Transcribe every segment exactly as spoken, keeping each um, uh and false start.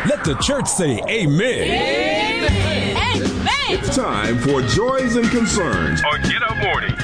Let the church say amen. Amen. Amen. It's time for Joys and Concerns on Get Up Morning.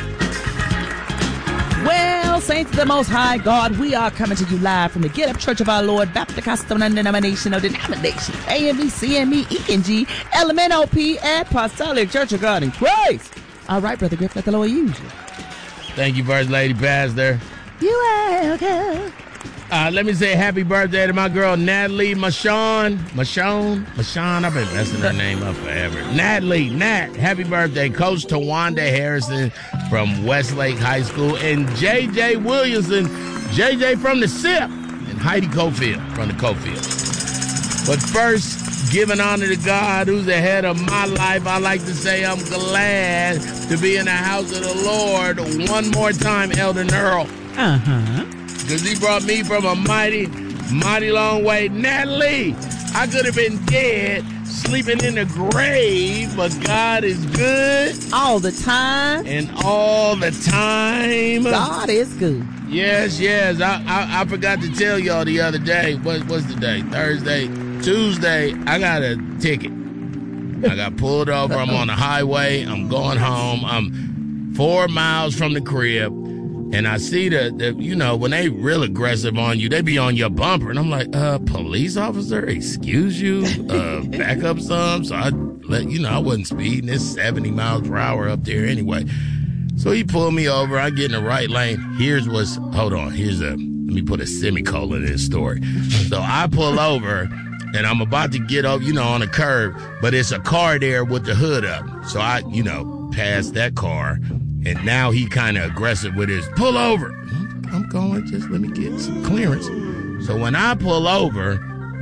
Well, saints of the Most High God, we are coming to you live from the Get Up Church of Our Lord Baptist Custom Non-Denominational Denomination, A M E, C M E, E N G, L M N O P, Apostolic Church of God in Christ. All right, Brother Griff, let the Lord use you. Thank you, First Lady Pastor. You welcome. Uh, let me say happy birthday to my girl, Natalie Machon. Machon? Machon? I've been messing her name up forever. Natalie, Nat, happy birthday. Coach Tawanda Harrison from Westlake High School. And J J Williamson, J J from the S I P. And Heidi Cofield from the Cofield. But first, giving honor to God, who's the head of my life, I like to say I'm glad to be in the house of the Lord one more time, Elder Earl. Uh-huh. Because he brought me from a mighty, mighty long way. Natalie, I could have been dead, sleeping in the grave, but God is good. All the time. And all the time. God is good. Yes, yes. I I, I forgot to tell y'all the other day. What, what's the day? Thursday. Tuesday, I got a ticket. I got pulled over. I'm on the highway. I'm going home. I'm four miles from the crib. And I see the, the, you know, when they real aggressive on you, they be on your bumper. And I'm like, uh, police officer, excuse you, uh, back up some. So I let, you know, I wasn't speeding. It's seventy miles per hour up there anyway. So he pulled me over. I get in the right lane. Here's what's, hold on, here's a, let me put a semicolon in this story. So I pull over and I'm about to get up, you know, on a curb, but it's a car there with the hood up. So I, you know, pass that car. And now he kind of aggressive with his pull over. I'm going, just let me get some clearance. So when I pull over,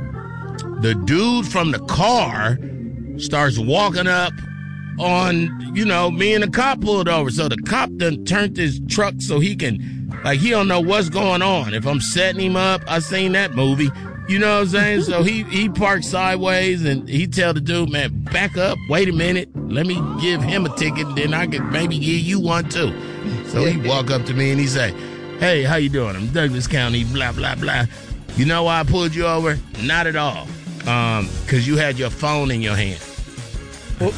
the dude from the car starts walking up on, you know, me and the cop pulled over. So the cop done turned his truck so he can, like, he don't know what's going on. If I'm setting him up, I seen that movie. You know what I'm saying? So he, he parked sideways and he tell the dude, man, back up, wait a minute. Let me give him a ticket and then I could maybe give you one too. So he walk up to me and he say, hey, how you doing? I'm Douglas County, blah, blah, blah. You know why I pulled you over? Not at all. Um, cause you had your phone in your hand. Oh.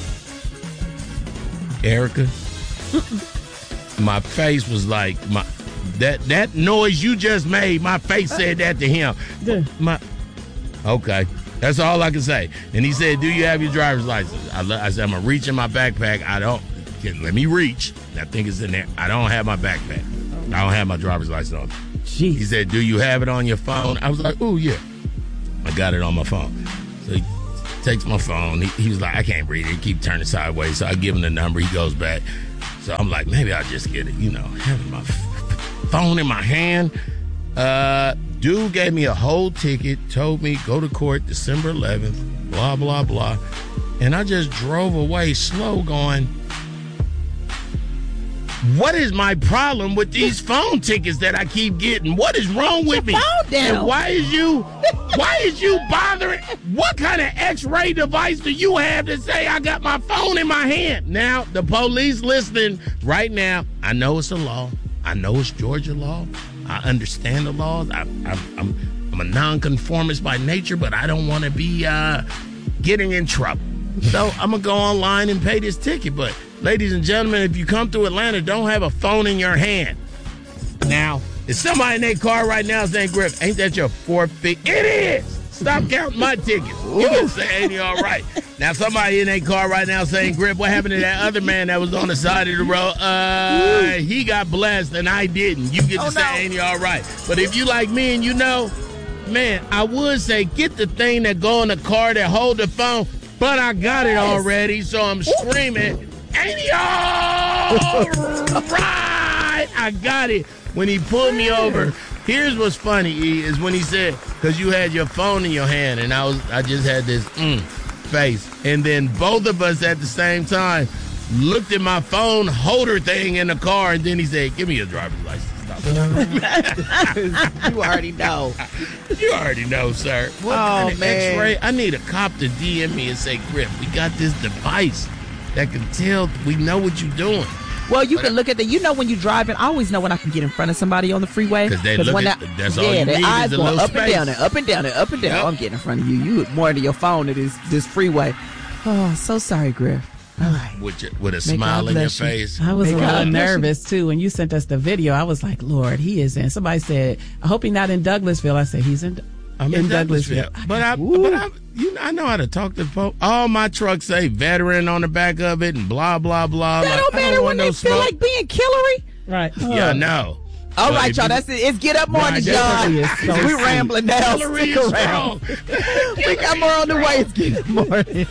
Erica, my face was like, my, That that noise you just made, my face said that to him. My, okay, that's all I can say. And he said, do you have your driver's license? I, I said, I'm going to reach in my backpack. I don't. Let me reach. I think it's in there. I don't have my backpack. I don't have my driver's license on. Jeez. He said, do you have it on your phone? I was like, oh, yeah. I got it on my phone. So he takes my phone. He, he was like, I can't read it. He keep turning sideways. So I give him the number. He goes back. So I'm like, maybe I'll just get it, you know, having my phone in my hand. Uh, dude gave me a whole ticket, told me go to court December eleventh, blah, blah, blah. And I just drove away slow going, what is my problem with these phone tickets that I keep getting? What is wrong with me? Phone down. And why is you, why is you bothering? What kind of x-ray device do you have to say I got my phone in my hand? Now, the police listening right now, I know it's a law. I know it's Georgia law. I understand the laws. I, I, I'm I'm a nonconformist by nature, but I don't want to be uh, getting in trouble. So I'm going to go online and pay this ticket. But ladies and gentlemen, if you come through Atlanta, don't have a phone in your hand. Now, is somebody in their car right now saying, Griff, ain't that your fourth fee? It is. Stop counting my tickets. You can say, ain't you all right? Now, somebody in their car right now saying, Grip, what happened to that other man that was on the side of the road? Uh, he got blessed and I didn't. You get to oh, say, no. ain't you all right? But if you like me and you know, man, I would say get the thing that go in the car that hold the phone, but I got it already, so I'm screaming, ain't you all right? I got it. When he pulled me over, here's what's funny, E, is when he said, because you had your phone in your hand, and I was, I just had this mm, face. And then both of us at the same time looked at my phone holder thing in the car, and then he said, give me your driver's license. You already know. You already know, sir. What oh, kind of man. X-ray? I need a cop to D M me and say, Grip, we got this device that can tell we know what you're doing. Well, you But can I- look at the. You know when you're driving, I always know when I can get in front of somebody on the freeway. 'Cause they look when at- that- that's all yeah, you their need eyes is a going little up and space. down and up and down and up and down. Yep. Oh, I'm getting in front of you. You more to your phone than this this freeway. Oh, so sorry, Griff. All right. With, your, with a May smile God in your bless you. face. I was May a God little bless you. nervous too when you sent us the video. I was like, Lord, he is in. Somebody said, I hope he's not in Douglasville. I said, he's in. I'm in in Douglasville. Douglasville. But I, Ooh. but I, you know, I know how to talk to folks. All my trucks say veteran on the back of it and blah blah blah. That Like, don't I matter want when no they feel smoke. like being Killary. Right. Yeah, I know. All But right, if y'all. you- That's it. It's Get Up Morning, Right, y'all. that's what it is. So we sweet. rambling now. Hillary Stick is around. strong. We got more on the way. It's Get Up Morning.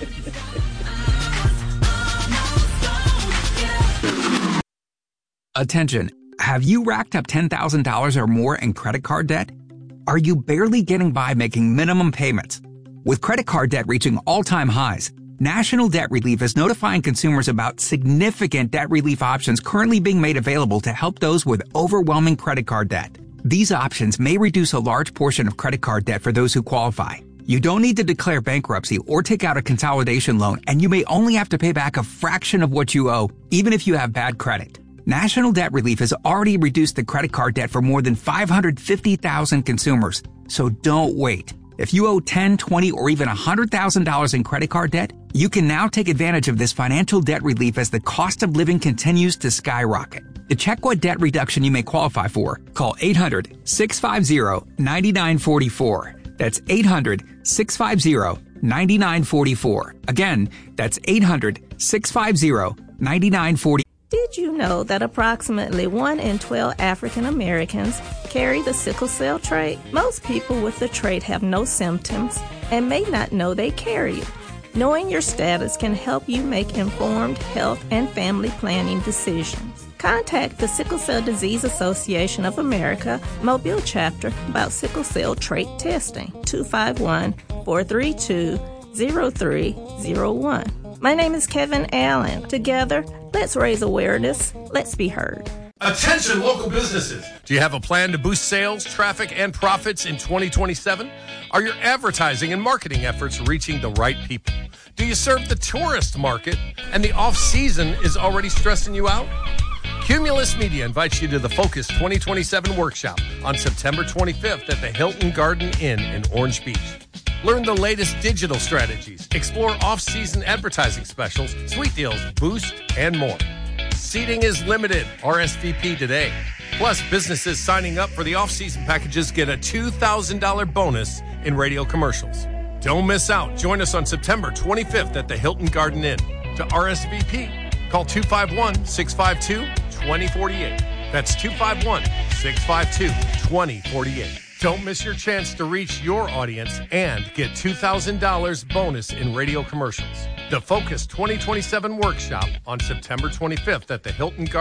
Attention, have you racked up ten thousand dollars or more in credit card debt? Are you barely getting by making minimum payments? With credit card debt reaching all-time highs, National Debt Relief is notifying consumers about significant debt relief options currently being made available to help those with overwhelming credit card debt. These options may reduce a large portion of credit card debt for those who qualify. You don't need to declare bankruptcy or take out a consolidation loan, and you may only have to pay back a fraction of what you owe, even if you have bad credit. National Debt Relief has already reduced the credit card debt for more than five hundred fifty thousand consumers, so don't wait. If you owe ten, twenty, or even one hundred thousand dollars in credit card debt, you can now take advantage of this financial debt relief as the cost of living continues to skyrocket. To check what debt reduction you may qualify for, call eight hundred, six five zero, nine nine four four. That's eight hundred, six five zero, nine nine four four. Again, that's eight hundred, six five zero, nine nine four four. Did you know that approximately one in twelve African Americans carry the sickle cell trait? Most people with the trait have no symptoms and may not know they carry it. Knowing your status can help you make informed health and family planning decisions. Contact the Sickle Cell Disease Association of America Mobile Chapter about sickle cell trait testing. two five one, four three two, zero three zero one. My name is Kevin Allen. Together, let's raise awareness. Let's be heard. Attention local businesses. Do you have a plan to boost sales, traffic, and profits in twenty twenty-seven? Are your advertising and marketing efforts reaching the right people? Do you serve the tourist market and the off-season is already stressing you out? Cumulus Media invites you to the Focus twenty twenty-seven workshop on September twenty-fifth at the Hilton Garden Inn in Orange Beach. Learn the latest digital strategies, explore off-season advertising specials, sweet deals, boost, and more. Seating is limited. R S V P today. Plus, businesses signing up for the off-season packages get a two thousand dollars bonus in radio commercials. Don't miss out. Join us on September twenty-fifth at the Hilton Garden Inn. To R S V P, call two five one, six five two, two zero four eight. That's two five one, six five two, two zero four eight. Don't miss your chance to reach your audience and get two thousand dollars bonus in radio commercials. The Focus twenty twenty-seven workshop on September twenty-fifth at the Hilton Garden